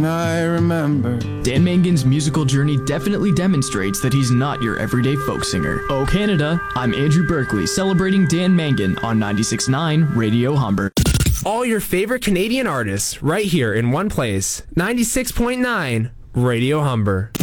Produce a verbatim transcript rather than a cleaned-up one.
I remember. Dan Mangan's musical journey definitely demonstrates that he's not your everyday folk singer. Oh Canada, I'm Andrew Berkeley, celebrating Dan Mangan on ninety-six point nine Radio Humber. All your favorite Canadian artists right here in one place. ninety-six point nine Radio Humber.